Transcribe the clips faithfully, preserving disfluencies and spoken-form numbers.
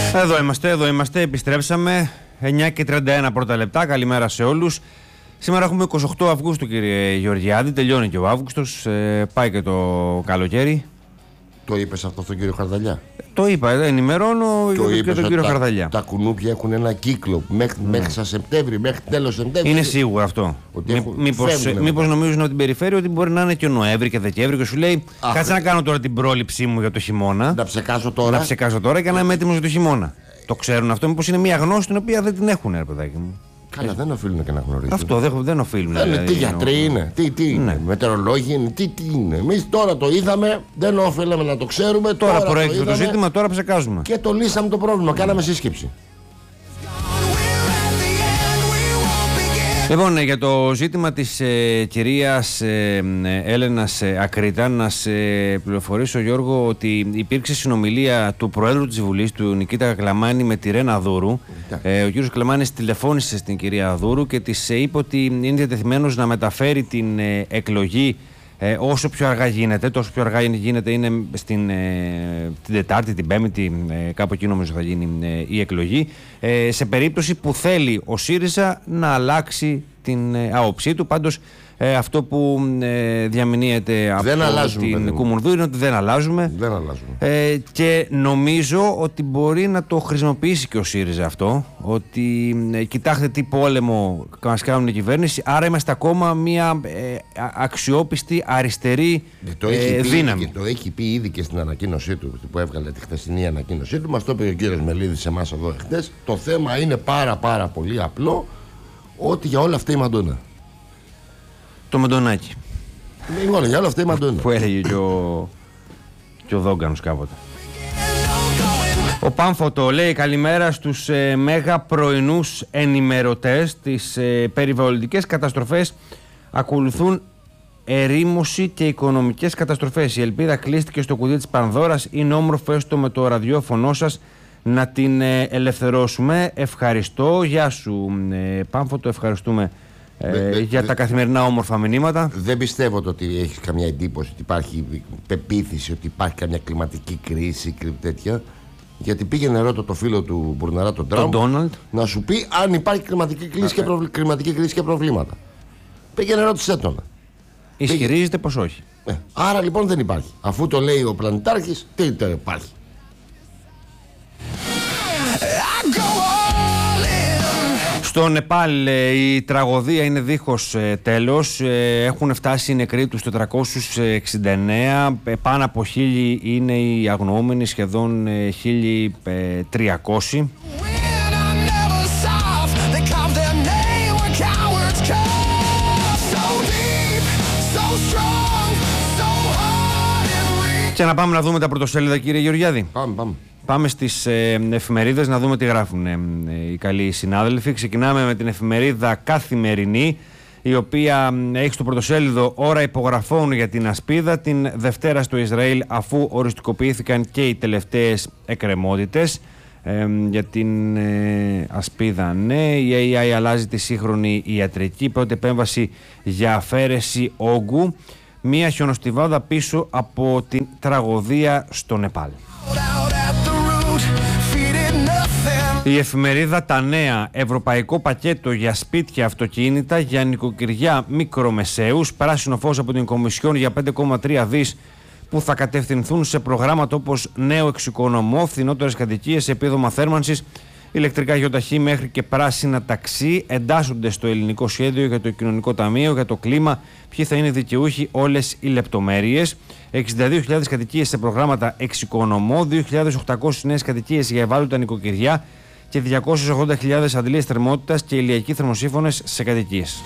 Εδώ είμαστε, εδώ είμαστε, επιστρέψαμε. εννιά και τριάντα ένα πρώτα λεπτά, καλημέρα σε όλους. Σήμερα έχουμε είκοσι οκτώ Αυγούστου, κύριε Γεωργιάδη, τελειώνει και ο Αύγουστος, ε, πάει και το καλοκαίρι. Το είπες αυτό στον κύριο Χαρδαλιά? Το είπα, ενημερώνω το και τον κύριο τα, Χαρδαλιά. Τα κουνούπια έχουν ένα κύκλο μέχρι, mm. μέχρι Σεπτέμβρη, μέχρι τέλος Σεπτέμβρη. Είναι σίγουρο αυτό. Μήπως, μήπως νομίζουν ότι την περιφέρεια ότι μπορεί να είναι και Νοέμβρη και Δεκέμβρη και σου λέει Αχ, κάτσε να κάνω τώρα την πρόληψή μου για το χειμώνα. Να ψεκάσω τώρα. Να ψεκάσω τώρα και να είμαι έτοιμος για το χειμώνα. Το ξέρουν αυτό, μήπως είναι μια γνώση την οποία δεν την έχουν, ρε παιδάκι μου. Καλά, δεν οφείλουν και να γνωρίζουν. Αυτό δεν, δεν οφείλουν. Δεν δηλαδή, τι γιατροί είναι, τι, τι είναι, ναι. Μετεωρολόγοι είναι, τι, τι είναι. Εμείς τώρα το είδαμε, δεν οφείλαμε να το ξέρουμε. Τώρα, τώρα προέκυψε το, το ζήτημα, τώρα ψεκάζουμε. Και το λύσαμε το πρόβλημα, mm. κάναμε σύσκεψη. Λοιπόν, για το ζήτημα της ε, κυρίας ε, ε, Έλενας ε, Ακρίτα, να σε πληροφορήσω, Γιώργο, ότι υπήρξε συνομιλία του Προέδρου της Βουλής, του Νικήτα Κλαμάνη, με τη Ρένα Δούρου. Ε, ο κύριος Κλαμάνης τηλεφώνησε στην κυρία Δούρου και της ε, είπε ότι είναι διατεθειμένος να μεταφέρει την ε, εκλογή ε, όσο πιο αργά γίνεται. Τόσο πιο αργά γίνεται είναι στην, ε, την Τετάρτη, την Πέμπτη, ε, κάπου εκεί νομίζω θα γίνει ε, η εκλογή, ε, σε περίπτωση που θέλει ο ΣΥΡΙΖΑ να αλλάξει την ε, άποψή του. Πάντως ε, αυτό που ε, διαμηνύεται από την Κουμουνδού είναι ότι δεν αλλάζουμε. Δεν αλλάζουμε. Ε, και νομίζω ότι μπορεί να το χρησιμοποιήσει και ο ΣΥΡΙΖΑ αυτό. Ότι ε, κοιτάξτε τι πόλεμο μας κάνουν η κυβέρνηση. Άρα είμαστε ακόμα μια ε, αξιόπιστη αριστερή το ε, δύναμη. Και το έχει πει ήδη και στην ανακοίνωσή του που έβγαλε τη χθεσινή ανακοίνωσή του. Μας το είπε ο κύριος Μελίδης σε εμάς εδώ εχθές. Το θέμα είναι πάρα πάρα πολύ απλό. Ότι για όλα αυτά η Μαντόνα. Το Μαντονάκι. Ναι, για όλα αυτά η Μαντόνα. Που έλεγε και ο, και ο Δόγκανος κάποτε. Ο Πάμφωτο λέει καλημέρα στους ε, μέγα πρωινούς ενημερωτές. Τις ε, περιβαλλοντικές καταστροφές ακολουθούν ερήμωση και οικονομικές καταστροφές. Η ελπίδα κλείστηκε στο κουτί της Πανδώρας. Είναι όμορφο έστω με το ραδιόφωνο σας να την ε, ελευθερώσουμε. Ευχαριστώ. Γεια σου ε, Πάμφωτο, ευχαριστούμε ε, δε, για δε, τα καθημερινά όμορφα μηνύματα. Δεν πιστεύω ότι έχεις καμιά εντύπωση ότι υπάρχει πεποίθηση ότι υπάρχει καμιά κλιματική κρίση και τέτοια. Γιατί πήγαινε ρώτα το φίλο του Μπουρναρά, τον Τραμπ, να σου πει αν υπάρχει κλιματική κρίση, και, προβλ... κλιματική κρίση και προβλήματα. Πήγαινε ρώτησέ τον. Ισχυρίζεται πως όχι. Ε, άρα λοιπόν δεν υπάρχει. Αφού το λέει ο πλανητάρχης, τι δεν υπάρχει. Στο Νεπάλ η τραγωδία είναι δίχως ε, τέλος. Ε, έχουν φτάσει οι νεκροί τους τετρακόσιους εξήντα εννέα. Ε, πάνω από χίλιοι είναι οι αγνοούμενοι, σχεδόν ε, χίλια τριακόσιοι. Και να πάμε να δούμε τα πρωτοσέλιδα, κύριε Γεωργιάδη. Πάμε, πάμε. Πάμε στις ε, εφημερίδες να δούμε τι γράφουν ε, ε, οι καλοί συνάδελφοι. Ξεκινάμε με την εφημερίδα Καθημερινή, η οποία ε, έχει στο πρωτοσέλιδο ώρα υπογραφών για την ασπίδα την Δευτέρα στο Ισραήλ, αφού οριστικοποιήθηκαν και οι τελευταίες εκκρεμότητες ε, για την ε, ασπίδα. Ναι, η έι άι αλλάζει τη σύγχρονη ιατρική. Πρώτη επέμβαση για αφαίρεση όγκου. Μία χιονοστιβάδα πίσω από την τραγωδία στο Νεπάλ. Η εφημερίδα Τα Νέα, ευρωπαϊκό πακέτο για σπίτια, αυτοκίνητα, για νοικοκυριά μικρομεσαίους, πράσινο φως από την Κομισιόν για πέντε κόμμα τρία δις που θα κατευθυνθούν σε προγράμματα όπως νέο εξοικονομώ, φθηνότερες κατοικίες, επίδομα θέρμανσης, ηλεκτρικά γιοταχή μέχρι και πράσινα ταξί. Εντάσσονται στο ελληνικό σχέδιο για το κοινωνικό ταμείο, για το κλίμα, ποιοι θα είναι δικαιούχοι, όλες οι λεπτομέρειες. εξήντα δύο χιλιάδες κατοικίες σε προγράμματα εξοικονομώ, δύο χιλιάδες οκτακόσιες νέες κατοικίες για ευάλωτα νοικοκυριά και διακόσιες ογδόντα χιλιάδες αντλίες θερμότητας και ηλιακοί θερμοσύφωνες σε κατοικίες.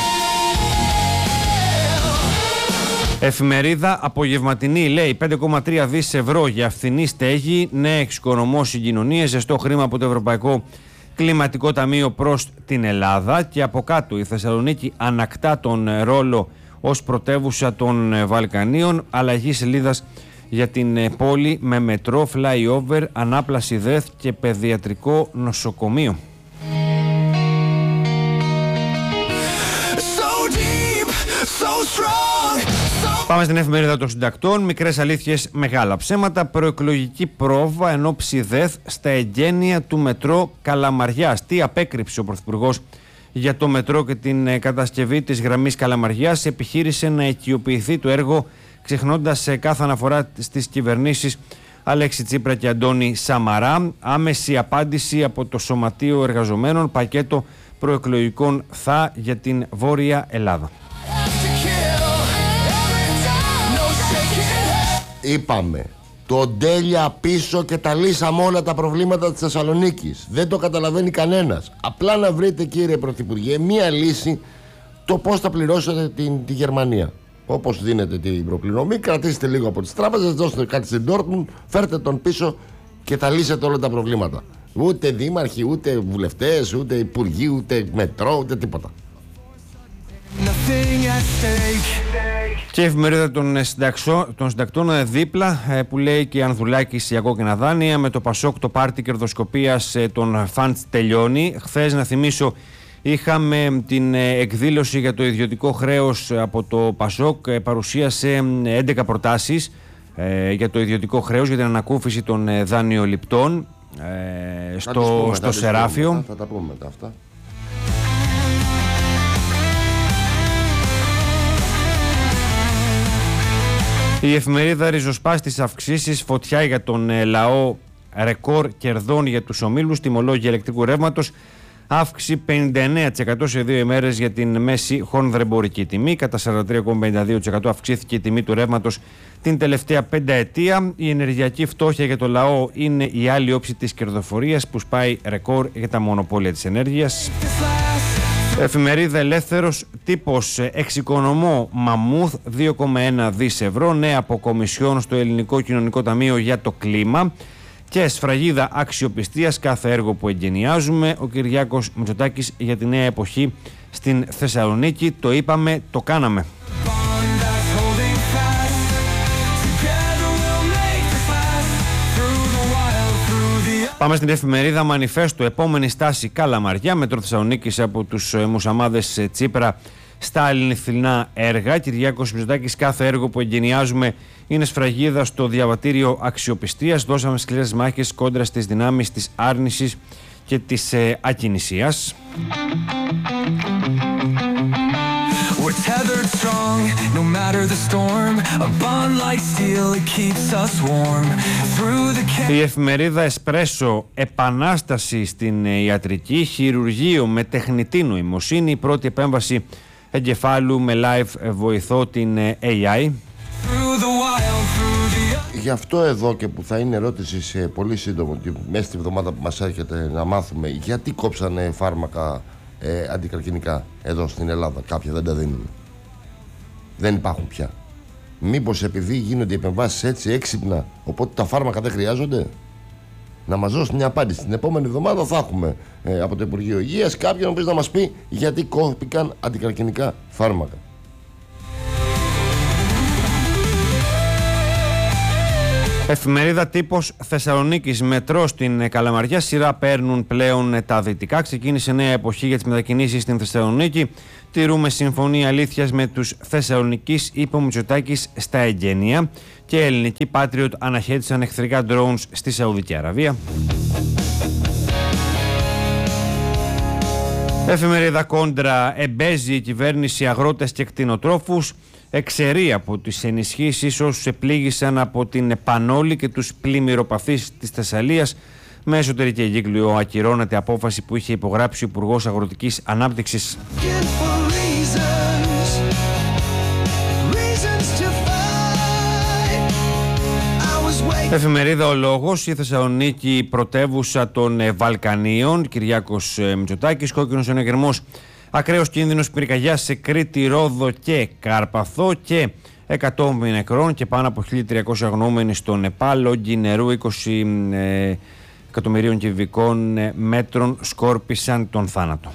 Εφημερίδα Απογευματινή λέει πέντε κόμμα τρία δις ευρώ για φθηνή στέγη, νέα εξοικονομώ συγκοινωνίες, ζεστό χρήμα από το Ευρωπαϊκό Κλιματικό Ταμείο προς την Ελλάδα. Και από κάτω η Θεσσαλονίκη ανακτά τον ρόλο ως πρωτεύουσα των Βαλκανίων, αλλαγή σελίδας για την πόλη με μετρό, flyover, ανάπλαση ΔΕΘ και παιδιατρικό νοσοκομείο. So deep, so strong, so Πάμε στην εφημερίδα των συντακτών. Μικρές αλήθειες, μεγάλα ψέματα. Προεκλογική πρόβα εν ώψη ΔΕΘ στα εγγένεια του μετρό Καλαμαριάς. Τι απέκρυψε ο Πρωθυπουργός για το μετρό και την κατασκευή της γραμμής Καλαμαριάς? Επιχείρησε να οικειοποιηθεί το έργο, ξεχνώντας κάθε αναφορά στις κυβερνήσεις Αλέξη Τσίπρα και Αντώνη Σαμαρά. Άμεση απάντηση από το Σωματείο Εργαζομένων. Πακέτο προεκλογικών θα για την Βόρεια Ελλάδα. Είπαμε, το Ντέλια πίσω και τα λύσαμε όλα τα προβλήματα της Θεσσαλονίκης. Δεν το καταλαβαίνει κανένας. Απλά να βρείτε, κύριε Πρωθυπουργέ, μία λύση το πώς θα πληρώσετε την, τη Γερμανία. Όπως δίνετε την προπληρωμή, κρατήστε λίγο από τις τράπεζες, δώστε κάτι στην Dortmund, φέρτε τον πίσω και θα λύσετε όλα τα προβλήματα. Ούτε δήμαρχοι, ούτε βουλευτές, ούτε υπουργοί, ούτε μετρό, ούτε τίποτα. Και η εφημερίδα των, των συντακτών δίπλα που λέει και Ανδουλάκης για κόκκινα δάνεια. Με το Πασόκ το πάρτι κερδοσκοπίας των φαντς τελειώνει. Χθες, να θυμίσω, είχαμε την εκδήλωση για το ιδιωτικό χρέος από το Πασόκ. Παρουσίασε έντεκα προτάσεις για το ιδιωτικό χρέος, για την ανακούφιση των δανειοληπτών στο, στο Σεράφιο. Μετά, θα τα πούμε μετά αυτά. Η εφημερίδα ριζοσπάς στις αυξήσεις, φωτιά για τον ε, λαό, ρεκόρ κερδών για τους ομίλους, τιμολόγια ηλεκτρικού ρεύματος, αύξηση πενήντα εννέα τοις εκατό σε δύο ημέρες για την μέση χονδρεμπορική τιμή, κατά σαράντα τρία κόμμα πενήντα δύο τοις εκατό αυξήθηκε η τιμή του ρεύματος την τελευταία πενταετία. Η ενεργειακή φτώχεια για το λαό είναι η άλλη όψη της κερδοφορίας που σπάει ρεκόρ για τα μονοπόλια της ενέργειας. Εφημερίδα Ελεύθερος, τύπος, εξοικονομώ μαμούθ δύο κόμμα ένα δισεκατομμύρια ευρώ, νέα από Κομισιόν στο Ελληνικό Κοινωνικό Ταμείο για το κλίμα και σφραγίδα αξιοπιστίας κάθε έργο που εγκαινιάζουμε. Ο Κυριάκος Μητσοτάκης για τη νέα εποχή στην Θεσσαλονίκη. Το είπαμε, το κάναμε. Πάμε στην εφημερίδα Μανιφέστο. Επόμενη στάση Καλαμαριά, μετρό Θεσσαλονίκης από τους μουσαμάδες Τσίπρα στα αληθινά έργα. Κυριάκος Μητσοτάκης, κάθε έργο που εγκαινιάζουμε είναι σφραγίδα στο διαβατήριο αξιοπιστίας. Δώσαμε σκληρές μάχες κόντρα στις δυνάμεις της άρνησης και της ε, ακινησίας. No matter the storm, a bond like steel, it keeps us warm. Through the... Η εφημερίδα Εσπρέσο, επανάσταση στην ιατρική, χειρουργείο με τεχνητή νοημοσύνη, η πρώτη επέμβαση εγκεφάλου με live βοηθό, την έι άι. Γι' αυτό εδώ και που θα είναι ερώτηση σε πολύ σύντομο, μέσα στη βδομάδα που μας έρχεται, να μάθουμε γιατί κόψανε φάρμακα ε, αντικαρκινικά εδώ στην Ελλάδα. Κάποια δεν τα δίνουν. Δεν υπάρχουν πια. Μήπως επειδή γίνονται οι επεμβάσεις έτσι έξυπνα, οπότε τα φάρμακα δεν χρειάζονται? Να μας δώσει μια απάντηση. Την επόμενη εβδομάδα θα έχουμε ε, από το Υπουργείο Υγείας κάποιον που να μας πει γιατί κόπηκαν αντικαρκινικά φάρμακα. Εφημερίδα Τύπος Θεσσαλονίκης, μετρό στην Καλαμαριά, σειρά παίρνουν πλέον τα δυτικά. Ξεκίνησε νέα εποχή για τις μετακινήσεις στην Θεσσαλονίκη. Τηρούμε συμφωνία αλήθειας με τους Θεσσαλονικείς, είπε ο Μητσοτάκης στα εγγένεια. Και ελληνικοί Patriot αναχέτησαν εχθρικά drones στη Σαουδική Αραβία. Εφημερίδα Κόντρα, εμπέζει η κυβέρνηση αγρότες και κτηνοτρόφους. Εξαιρεί από τις ενισχύσεις όσους επλήγησαν από την Πανόλη και τους πλημμυροπαθείς της Θεσσαλίας. Με εσωτερική εγκύκλιο ακυρώνεται απόφαση που είχε υπογράψει ο Υπουργός Αγροτικής Ανάπτυξης. Εφημερίδα Ο Λόγος, η Θεσσαλονίκη πρωτεύουσα των Βαλκανίων, Κυριάκος Μητσοτάκης, κόκκινος ενεγερμός, ακραίος κίνδυνος πυρκαγιάς σε Κρήτη, Ρόδο και Κάρπαθο και εκατόμβοι νεκρών και πάνω από χίλια τριακόσια αγνοούμενοι στο Νεπάλ. Όγκοι νερού είκοσι ε, εκατομμυρίων κυβικών ε, μέτρων σκόρπισαν τον θάνατο.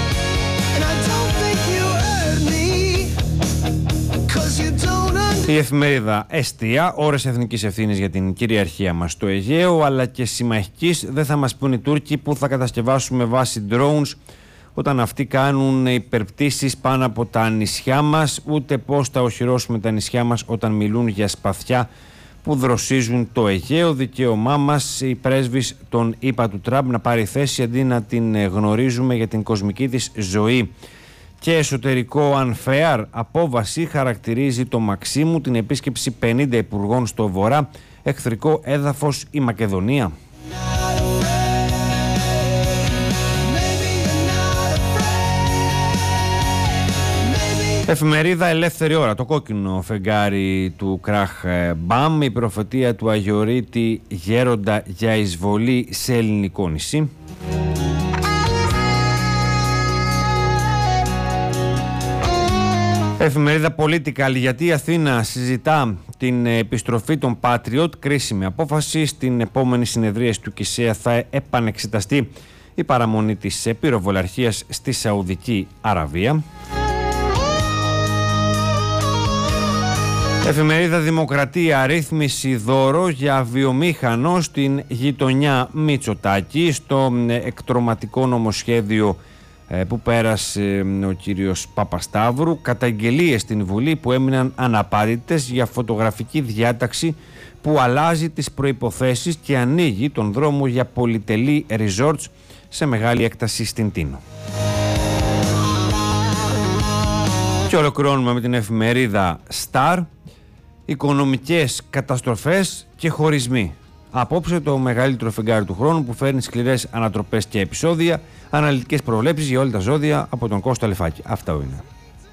Η εφημερίδα Εστία, ώρες εθνικής ευθύνης για την κυριαρχία μας στο Αιγαίο, αλλά και συμμαχικής. Δεν θα μας πούν οι Τούρκοι που θα κατασκευάσουμε βάση drones όταν αυτοί κάνουν υπερπτήσεις πάνω από τα νησιά μας, ούτε πώς θα οχυρώσουμε τα νησιά μας όταν μιλούν για σπαθιά που δροσίζουν το Αιγαίο. Δικαίωμά μας η πρέσβης των ΗΠΑ του Τραμπ να πάρει θέση αντί να την γνωρίζουμε για την κοσμική της ζωή. Και εσωτερικό unfair απόβαση χαρακτηρίζει το Μαξίμου την επίσκεψη πενήντα υπουργών στο Βορρά, εχθρικό έδαφος η Μακεδονία. Εφημερίδα Ελεύθερη Ώρα, το κόκκινο φεγγάρι του Κράχ Μπαμ, η προφετεία του Αγιορείτη γέροντα για εισβολή σε ελληνικό νησί. Εφημερίδα Political, γιατί η Αθήνα συζητά την επιστροφή των Patriot, κρίσιμη απόφαση. Στην επόμενη συνεδρίαση του ΚΙΣΕΑ θα επανεξεταστεί η παραμονή της πυροβολαρχίας στη Σαουδική Αραβία. Εφημερίδα Δημοκρατία, ρύθμιση δώρο για βιομήχανο στην γειτονιά Μητσοτάκη. Στο εκτρωματικό νομοσχέδιο που πέρασε ο κύριος Παπασταύρου, καταγγελίες στην Βουλή που έμειναν αναπάντητες για φωτογραφική διάταξη που αλλάζει τις προϋποθέσεις και ανοίγει τον δρόμο για πολυτελή resorts σε μεγάλη έκταση στην Τίνο. Και ολοκληρώνουμε με την εφημερίδα Star, οικονομικές καταστροφές και χωρισμοί. Απόψε το μεγαλύτερο φεγγάρι του χρόνου που φέρνει σκληρές ανατροπές και επεισόδια, αναλυτικές προβλέψεις για όλα τα ζώδια από τον Κώστα Λεφάκη. Αυτά είναι.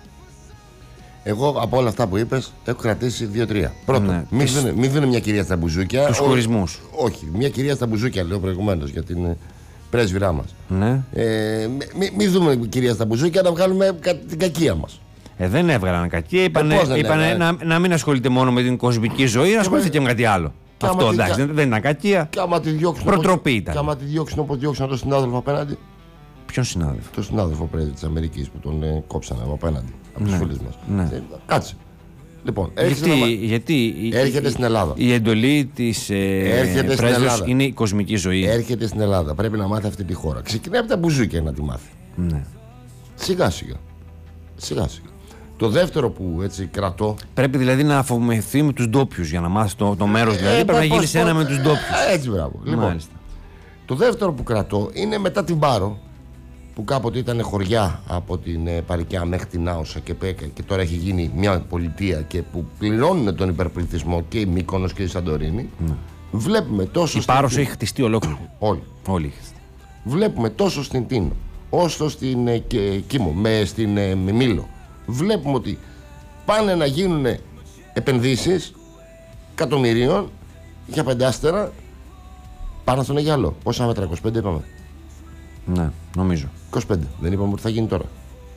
Εγώ από όλα αυτά που είπες έχω κρατήσει δύο-τρία. Πρώτον, ναι, μην τις... δίνει μη μια κυρία στα μπουζούκια. Τους χωρισμούς. Όχι, μια κυρία στα μπουζούκια, λέω προηγουμένως για την πρέσβυρά μας. Ναι. Ε, μην μη δούμε κυρία στα μπουζούκια να βγάλουμε την κακία μας. Ε, δεν έβγαλαν κακία. Είπανε, ε, είπανε να, να μην ασχολείται μόνο με την κοσμική ζωή, να ασχολείται και με κάτι άλλο. Και αυτό εντάξει, δεν, δεν ήταν κακία. Προτροπή ήταν. Και άμα τη διώξουν όπως διώξαν τον συνάδελφο απέναντι. Ποιον συνάδελφο? Τον συνάδελφο πρέσβη της Αμερικής που τον ε, κόψανε απέναντι. Από τους φίλους μας. Ναι. Ε, κάτσε. Λοιπόν, γιατί, να... γιατί έρχεται η, στην Ελλάδα. Η εντολή της ε, πρέσβης είναι η κοσμική ζωή. Έρχεται στην Ελλάδα. Πρέπει να μάθει αυτή τη χώρα. Ξεκινάει από τα μπουζούκια να τη μάθει. Ναι. Σιγά σιγά. Σιγά σιγά. Το δεύτερο που έτσι κρατώ. Πρέπει δηλαδή να αφομοιωθεί με τους ντόπιους για να μάθει το, το μέρος. Δηλαδή ε, πρέπει να γίνει ένα με τους ντόπιους. Έτσι, μπράβο. Λοιπόν, το δεύτερο που κρατώ είναι μετά την Πάρο, που κάποτε ήταν χωριά από την ε, Παρικιά μέχρι την Άωσα και Πέκα και τώρα έχει γίνει μια πολιτεία και που πληρώνουν τον υπερπληθυσμό και η Μύκονος και η Σαντορίνη. Ναι. Βλέπουμε τόσο. Η Πάρος έχει χτιστεί ολόκληρη. Όλοι. Όλοι. Βλέπουμε τόσο στην Τίνο όσο στην ε, και, Κίμο, με, στην ε, με Μήλο. Βλέπουμε ότι πάνε να γίνουν επενδύσεις εκατομμυρίων για πεντάστερα πάνω στον Αιγιαλό. Πόσα μέτρα, είκοσι πέντε είπαμε? Ναι, νομίζω είκοσι πέντε, δεν είπαμε ότι θα γίνει τώρα?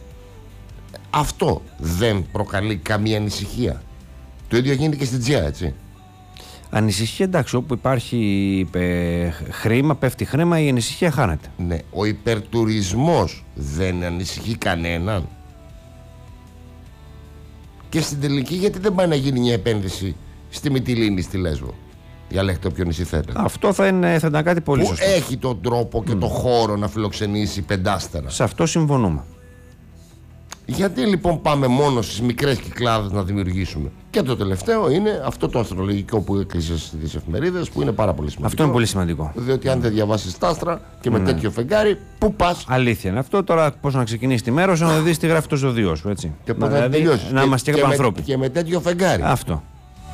Αυτό δεν προκαλεί καμία ανησυχία? Το ίδιο γίνεται και στην Τζιά, έτσι. Ανησυχία, εντάξει, όπου υπάρχει ε, χρήμα, πέφτει χρήμα, η ανησυχία χάνεται. Ναι, ο υπερτουρισμός δεν ανησυχεί κανέναν? Και στην τελική, γιατί δεν πάει να γίνει μια επένδυση στη Μυτιλήνη, στη Λέσβο? Διαλέξτε όποιο νησί θέλετε. Αυτό θα, είναι, θα ήταν κάτι πολύ που σωστό. Έχει τον τρόπο και mm. τον χώρο να φιλοξενήσει πεντάστερα. Σε αυτό συμφωνούμε. Γιατί λοιπόν πάμε μόνο στις μικρές κυκλάδες να δημιουργήσουμε? Και το τελευταίο είναι αυτό το αστρολογικό που έκλεισε στις εφημερίδες, που είναι πάρα πολύ σημαντικό. Αυτό είναι πολύ σημαντικό. Διότι αν δεν διαβάσεις τα άστρα και με mm. τέτοιο φεγγάρι, πού πας? Αλήθεια είναι αυτό. Τώρα πώς να ξεκινήσει τη μέρα σου, να δεις τι γράφει το ζώδιό σου, έτσι. Και να, δηλαδή, να, να είμαστε και, και ανθρώποι. Και με τέτοιο φεγγάρι. Αυτό.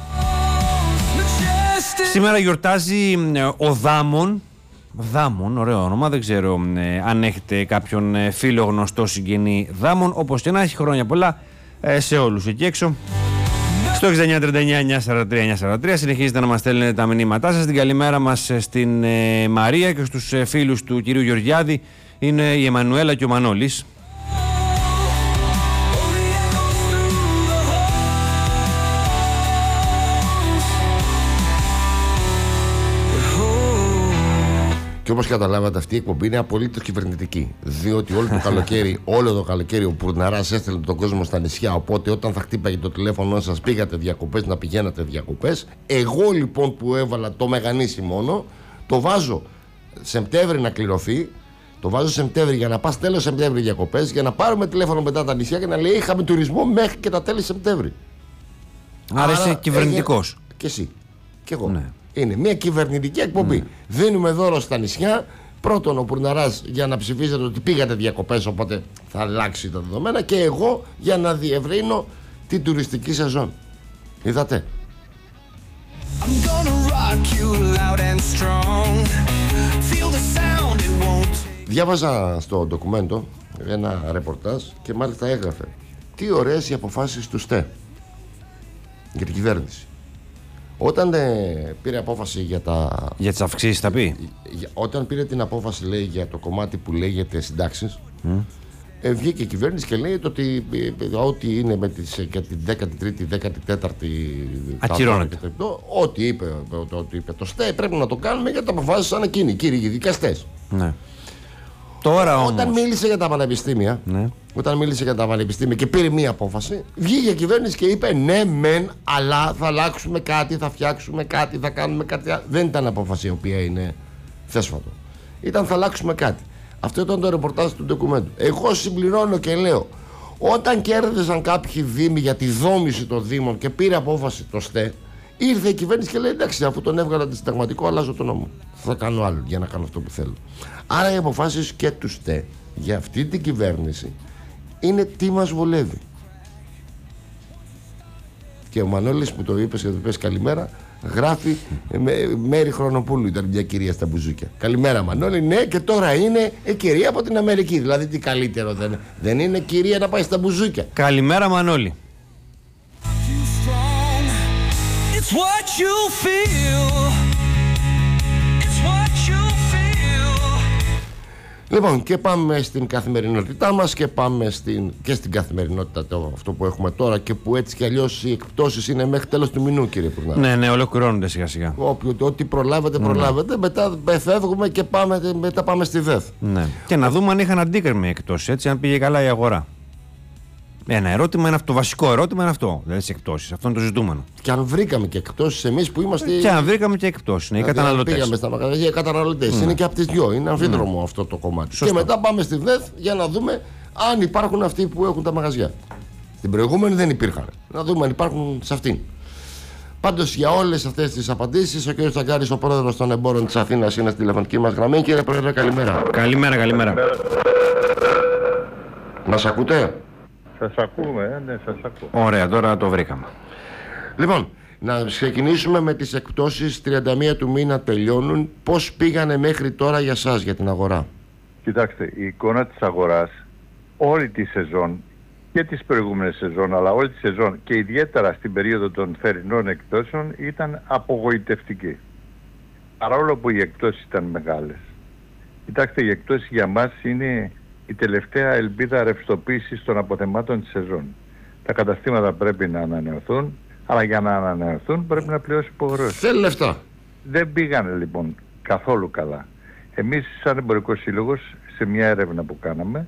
Σήμερα γιορτάζει ο Δάμον. Δάμον, ωραίο όνομα. Δεν ξέρω ε, αν έχετε κάποιον ε, φίλο γνωστό συγγενή Δάμον. Όπως και να έχει, χρόνια πολλά ε, σε όλους εκεί έξω. Στο εξήντα εννιά τριάντα εννιά εννιακόσια σαράντα τρία εννιακόσια σαράντα τρία συνεχίζετε να μας στέλνετε τα μηνύματά σας. Την καλημέρα μας στην ε, Μαρία και στους ε, φίλους του κυρίου Γεωργιάδη είναι η Εμμανουέλα και ο Μανώλης. Και όπως καταλάβατε, αυτή η εκπομπή είναι απολύτως κυβερνητική. Διότι όλο το καλοκαίρι, όλο το καλοκαίρι ο Πουρναράς έστελνε τον κόσμο στα νησιά. Οπότε όταν θα χτύπαγε το τηλέφωνο σας, πήγατε διακοπές, να πηγαίνατε διακοπές. Εγώ λοιπόν που έβαλα το Μεγανήσι μόνο, το βάζω Σεπτέμβρη να κληρωθεί Το βάζω Σεπτέμβρη για να πας τέλος Σεπτέμβρη διακοπές, για να πάρουμε τηλέφωνο μετά τα νησιά και να λέει είχαμε τουρισμό μέχρι και τα τέλη Σεπτέμβρη. Άρα, Άρα είσαι κυβερνητικός. Έγινε... Και εσύ. Και εγώ. Ναι. Είναι μια κυβερνητική εκπομπή. Ναι. Δίνουμε δώρο στα νησιά. Πρώτον, ο Πουρναράς για να ψηφίζετε ότι πήγατε διακοπές, οπότε θα αλλάξει τα δεδομένα. Και εγώ για να διευρύνω την τουριστική σεζόν. Είδατε. Διάβαζα στο ντοκουμέντο ένα ρεπορτάζ και μάλιστα έγραφε τι ωραίες οι αποφάσεις του ΣΤΕ για την κυβέρνηση. Όταν ε, πήρε απόφαση για τα... Για τις αυξήσεις θα πει. Για, όταν πήρε την απόφαση, λέει, για το κομμάτι που λέγεται συντάξεις, mm. ε, βγήκε η κυβέρνηση και λέει ότι ε, ό,τι είναι με τις, για την δέκατη τρίτη, δέκατη τέταρτη ακυρώνεται. Ό,τι είπε, ό,τι είπε το ΣΤΕ πρέπει να το κάνουμε γιατί το αποφάσισαν εκείνοι, κύριοι δικαστές. Ναι. Τώρα όμως... Όταν μίλησε για τα πανεπιστήμια, ναι. όταν μίλησε για τα πανεπιστήμια και πήρε μία απόφαση, βγήκε η κυβέρνηση και είπε ναι μεν, αλλά θα αλλάξουμε κάτι, θα φτιάξουμε κάτι, θα κάνουμε κάτι. Δεν ήταν απόφαση η οποία είναι θέσφατο. Ήταν θα αλλάξουμε κάτι. Αυτό ήταν το ρεπορτάζ του ντοκουμέντου. Εγώ συμπληρώνω και λέω, όταν κέρδισαν κάποιοι δήμοι για τη δόμηση των δήμων και πήρε απόφαση το ΣΤΕ, ήρθε η κυβέρνηση και λέει εντάξει, αφού τον έβγαλα αντισυνταγματικό, αλλάζω τον νόμο. Θα κάνω άλλο για να κάνω αυτό που θέλω. Άρα οι αποφάσεις και του ΣΤΕ για αυτή την κυβέρνηση είναι τι μας βολεύει. Και ο Μανώλης που το είπες και το είπες καλημέρα, γράφει με, Μέρη Χρονοπούλου, ήταν μια κυρία στα μπουζούκια. Καλημέρα Μανώλη, ναι, και τώρα είναι η κυρία από την Αμερική. Δηλαδή τι καλύτερο δεν, δεν είναι κυρία να πάει στα μπουζούκια. Καλημέρα Μανώλη. It's what you feel. It's what you feel. Λοιπόν, και πάμε στην καθημερινότητά μας και πάμε στην, και στην καθημερινότητα το, αυτό που έχουμε τώρα και που έτσι κι αλλιώς οι εκπτώσεις είναι μέχρι τέλος του μηνού, κύριε Πουρνάρα. Ναι, ναι, ολοκληρώνονται σιγά σιγά. Ό,τι προλάβετε, προλάβετε. Ναι. Μετά φεύγουμε και πάμε, μετά πάμε στη ΔΕΘ. Ναι. Και να δούμε αν είχαν αντίκριμη εκπτώσεις, έτσι, αν πήγε καλά η αγορά. Ένα ερώτημα είναι αυτό, το βασικό ερώτημα είναι αυτό. Δηλαδή τις εκπτώσεις. Αυτό είναι το ζητούμενο. Και αν βρήκαμε και εκπτώσεις εμείς που είμαστε. Και αν βρήκαμε και εκπτώσεις. Είναι οι καταναλωτές. Πήγαμε στα μαγαζιά, οι καταναλωτές. Ναι. Είναι και από τις δυο. Είναι αμφίδρομο ναι. αυτό το κομμάτι. Σωστό. Και μετά πάμε στη ΔΕΘ για να δούμε αν υπάρχουν αυτοί που έχουν τα μαγαζιά. Την προηγούμενη δεν υπήρχαν. Να δούμε αν υπάρχουν σε αυτήν. Πάντως για όλες αυτές τις απαντήσεις ο κ. Τσαγκάρης, ο πρόεδρος των εμπόρων της Αθήνας, είναι στη τηλεφωνική μας γραμμή. Κύριε Πρόεδρε, καλημέρα. Καλημέρα, καλημέρα. Μας ακούτε? Σας ακούμε, ναι, σας ακούω. Ωραία, τώρα το βρήκαμε. Λοιπόν, να ξεκινήσουμε με τις εκπτώσεις. τριάντα μία του μήνα τελειώνουν. Πώς πήγανε μέχρι τώρα για σας, για την αγορά? Κοιτάξτε, η εικόνα της αγοράς όλη τη σεζόν και τις προηγούμενες σεζόν, αλλά όλη τη σεζόν και ιδιαίτερα στην περίοδο των θερινών εκπτώσεων ήταν απογοητευτική. Παρόλο που οι εκπτώσεις ήταν μεγάλες. Κοιτάξτε, οι εκπτώσεις για μας είναι η τελευταία ελπίδα ρευστοποίησης των αποθεμάτων της σεζόν. Τα καταστήματα πρέπει να ανανεωθούν, αλλά για να ανανεωθούν πρέπει να πληρώσει υποχρεώσεις. Θέλει λεφτά. Δεν πήγανε λοιπόν καθόλου καλά. Εμείς σαν εμπορικός σύλλογος σε μια έρευνα που κάναμε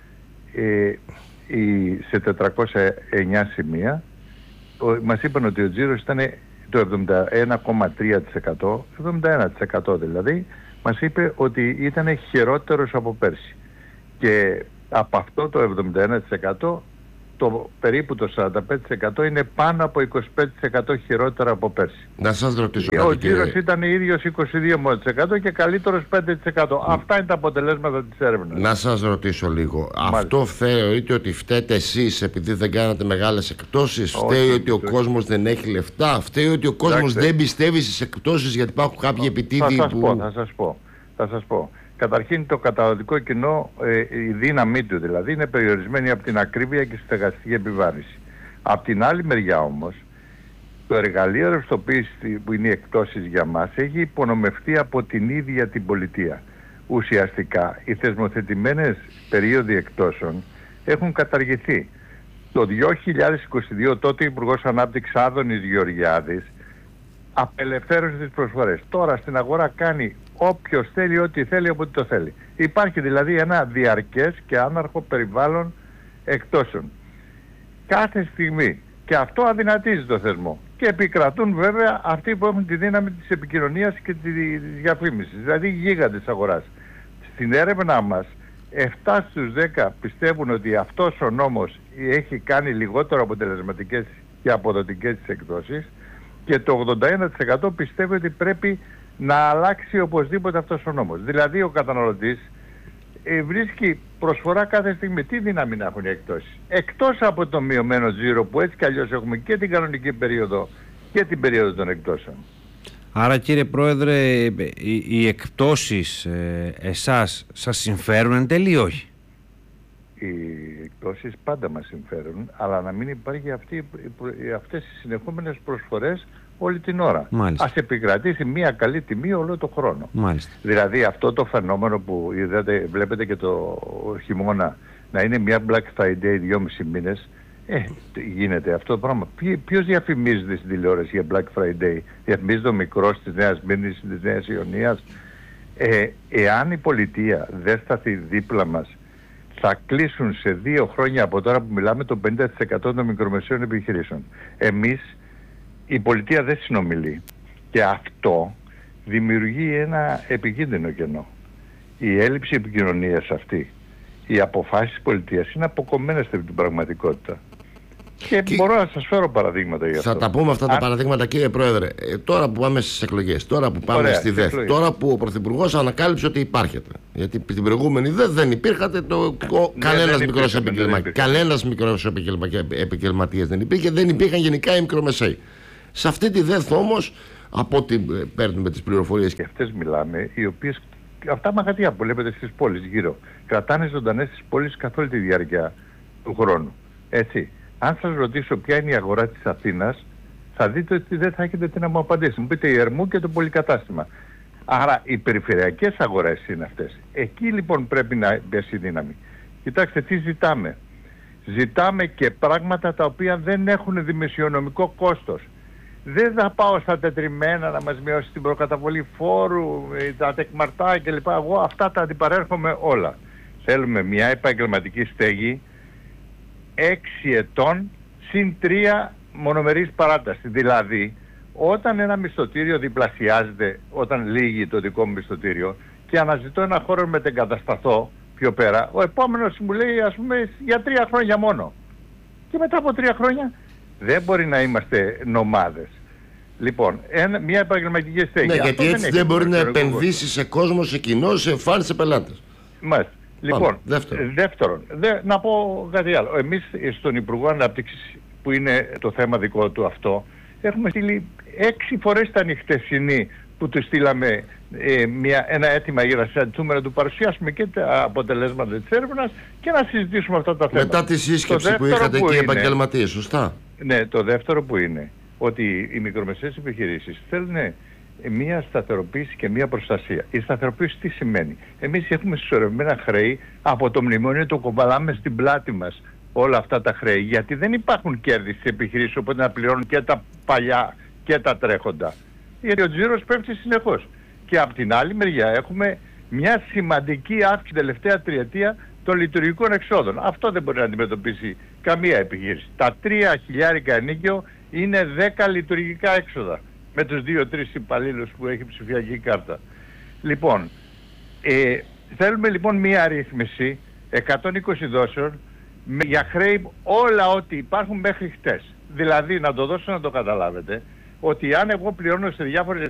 ε, η, σε τετρακόσια εννιά σημεία ο, μας είπαν ότι ο τζίρος ήταν το εβδομήντα ένα κόμμα τρία τοις εκατό, εβδομήντα ένα τοις εκατό δηλαδή, μας είπε ότι ήταν χειρότερος από πέρσι. Και από αυτό το εβδομήντα ένα τοις εκατό το περίπου το σαράντα πέντε τοις εκατό είναι πάνω από είκοσι πέντε τοις εκατό χειρότερα από πέρσι. Να σας ρωτήσω κάτι, ο τζίρος κύριε... ήταν ίδιος είκοσι δύο τοις εκατό και καλύτερος πέντε τοις εκατό. Mm. Αυτά είναι τα αποτελέσματα της έρευνας. Να σας ρωτήσω λίγο. Μάλιστα. Αυτό θεωρείτε ότι φταίτε εσείς επειδή δεν κάνατε μεγάλες εκπτώσεις? Φταίει ότι ο κόσμος δεν έχει λεφτά? Φταίει ότι ο κόσμος δεν πιστεύει στις εκπτώσεις γιατί υπάρχουν κάποιοι επιτίδιοι θα που... Πω, θα σας πω, θα σας πω. Καταρχήν το καταναλωτικό κοινό, ε, η δύναμή του δηλαδή, είναι περιορισμένη από την ακρίβεια και στεγαστική επιβάρυνση. Απ' την άλλη μεριά όμως, το εργαλείο ρευστοποίησης που είναι οι εκπτώσεις για μας έχει υπονομευτεί από την ίδια την πολιτεία. Ουσιαστικά, οι θεσμοθετημένες περίοδοι εκπτώσεων έχουν καταργηθεί. Το δύο χιλιάδες είκοσι δύο τότε Υπουργός Ανάπτυξης Άδωνης Γεωργιάδης απελευθέρωσε τις προσφορές. Τώρα στην αγορά κάνει όποιος θέλει ό,τι θέλει όποτε το θέλει. Υπάρχει δηλαδή ένα διαρκές και άναρχο περιβάλλον εκπτώσεων. Κάθε στιγμή. Και αυτό αδυνατίζει το θεσμό. Και επικρατούν βέβαια αυτοί που έχουν τη δύναμη της επικοινωνίας και της διαφήμισης. Δηλαδή οι γίγαντες αγοράς. στην έρευνά μας επτά στους δέκα πιστεύουν ότι αυτός ο νόμος έχει κάνει λιγότερο αποτελεσματικές και αποδοτικές τις εκδόσεις και το ογδόντα ένα τοις εκατό πιστεύει ότι πρέπει να αλλάξει οπωσδήποτε αυτός ο νόμος. Δηλαδή ο καταναλωτής ε, βρίσκει προσφορά κάθε στιγμή. Τι δύναμη να έχουν οι εκδόσεις? Εκτός από το μειωμένο τζίρο που έτσι κι αλλιώς έχουμε και την κανονική περίοδο και την περίοδο των εκδόσεων. Άρα κύριε Πρόεδρε, οι, οι εκπτώσεις ε, εσάς σας συμφέρουν εν τέλει ή όχι? Οι εκπτώσεις πάντα μας συμφέρουν, αλλά να μην υπάρχει αυτή, αυτές οι συνεχόμενες προσφορές όλη την ώρα. Μάλιστα. Ας επικρατήσει μια καλή τιμή όλο το χρόνο. Μάλιστα. Δηλαδή αυτό το φαινόμενο που είδατε, βλέπετε και το χειμώνα να είναι μια Black Friday δυόμισι μήνες, ε, γίνεται αυτό το πράγμα. Ποιο, ποιος διαφημίζεται στην τηλεόραση για Black Friday? Διαφημίζεται ο μικρός της Νέας Μύρνης, της Νέας Ιωνίας. Ε, εάν η πολιτεία δεν σταθεί δίπλα μας, θα κλείσουν σε δύο χρόνια από τώρα που μιλάμε το πενήντα τοις εκατό των μικρομεσαίων επιχειρήσεων. Εμείς, η πολιτεία δεν συνομιλεί. Και αυτό δημιουργεί ένα επικίνδυνο κενό. Η έλλειψη επικοινωνίας αυτή, οι αποφάσεις της πολιτείας είναι αποκομμένες από την πραγματικότητα. Και, και μπορώ να σας φέρω παραδείγματα για αυτό. Θα τα πούμε αυτά τα Αν... παραδείγματα, κύριε Πρόεδρε. Ε, τώρα που πάμε στις εκλογές, τώρα που πάμε Ωραία, στη ΔΕΘ, τώρα που ο Πρωθυπουργός ανακάλυψε ότι υπάρχετε. Γιατί την προηγούμενη ΔΕΘ δεν υπήρχατε, το... ναι, κανένας μικρός επαγγελματίας. Κανένας μικρός επαγγελματίας δεν υπήρχε, δεν υπήρχαν γενικά οι μικρομεσαίοι. Σε αυτή τη ΔΕΘ όμως, από ό,τι παίρνουμε τις πληροφορίες. Και αυτές μιλάμε, οι οποίες, αυτά μαγαζιά που βλέπετε στις πόλεις γύρω, κρατάνε ζωντανές στις πόλεις καθ' όλη τη διάρκεια του χρόνου. Έτσι. Αν σας ρωτήσω ποια είναι η αγορά της Αθήνας, θα δείτε ότι δεν θα έχετε τι να μου απαντήσει. Μου πείτε η Ερμού και το πολυκατάστημα. Άρα οι περιφερειακές αγορές είναι αυτές. Εκεί λοιπόν πρέπει να πέσει η δύναμη. Κοιτάξτε τι ζητάμε. Ζητάμε και πράγματα τα οποία δεν έχουν δημοσιονομικό κόστος. Δεν θα πάω στα τετριμμένα να μας μειώσει την προκαταβολή φόρου, τα τεκμαρτά κλπ. Εγώ αυτά τα αντιπαρέρχομαι όλα. Θέλουμε μια επαγγελματική στέγη έξι ετών συν τρία μονομερής παράταση. Δηλαδή, όταν ένα μισθωτήριο διπλασιάζεται, όταν λύγει το δικό μου μισθωτήριο και αναζητώ ένα χώρο με μετεγκατασταθώ πιο πέρα, ο επόμενος μου λέει ας πούμε για τρία χρόνια μόνο. Και μετά από τρία χρόνια δεν μπορεί να είμαστε νομάδες. Λοιπόν, ένα, μια επαγγελματική στέγη. Ναι, γιατί έτσι δεν, δεν μπορεί να επενδύσει σε κόσμο, σε κοινό, σε φαν, σε πελάτες. Μάλιστα. Λοιπόν, δεύτερον, δεύτερον δε, να πω κάτι άλλο. Εμείς στον Υπουργό Ανάπτυξης, που είναι το θέμα δικό του αυτό, έχουμε στείλει έξι φορές τα νυχτεσινή που του στείλαμε ε, μια, ένα αίτημα για να συναντηθούμε, να του παρουσιάσουμε και τα αποτελέσματα της έρευνας και να συζητήσουμε αυτά τα θέματα. Μετά τη σύσκεψη που είχατε εκεί επαγγελματίες, σωστά. Ναι, το δεύτερο που είναι ότι οι μικρομεσαίες επιχειρήσεις θέλουν μια σταθεροποίηση και μια προστασία. Η σταθεροποίηση τι σημαίνει? Εμείς έχουμε συσσωρευμένα χρέη, από το μνημόνιο το κομπαλάμε στην πλάτη μας όλα αυτά τα χρέη, γιατί δεν υπάρχουν κέρδη στις επιχειρήσεις, οπότε να πληρώνουν και τα παλιά και τα τρέχοντα. Γιατί ο τζίρος πέφτει συνεχώς. Και από την άλλη μεριά έχουμε μια σημαντική αύξηση την τελευταία τριετία των λειτουργικών εξόδων. Αυτό δεν μπορεί να αντιμετωπίσει καμία επιχείρηση. Τα τρία χιλιάρικα ενίκιο είναι δέκα λειτουργικά έξοδα με τους δύο τρεις υπαλλήλους που έχει ψηφιακή κάρτα. Λοιπόν, ε, θέλουμε λοιπόν μία ρύθμιση εκατόν είκοσι δόσεων με, για χρέη όλα ό,τι υπάρχουν μέχρι χτες. Δηλαδή, να το δώσω να το καταλάβετε, ότι αν εγώ πληρώνω σε διάφορες